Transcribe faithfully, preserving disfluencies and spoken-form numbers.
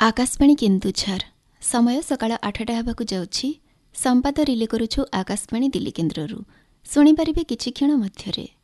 आकाशवाणी केन्दुझर समय सकाळ आठटा हेबाकु जाउछि। संवाद रिले करुछु आकाशवाणी दिल्ली केन्द्ररू। शुणिपारे किछि क्षण मध्यरे।